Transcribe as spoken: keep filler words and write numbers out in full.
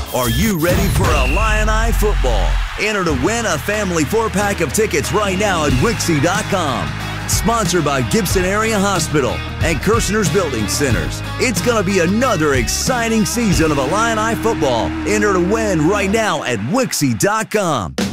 Are you ready for Illini football? Enter to win a family four-pack of tickets right now at Wixie dot com. Sponsored by Gibson Area Hospital and Kirshner's Building Centers. It's going to be another exciting season of Illini football. Enter to win right now at Wixie dot com.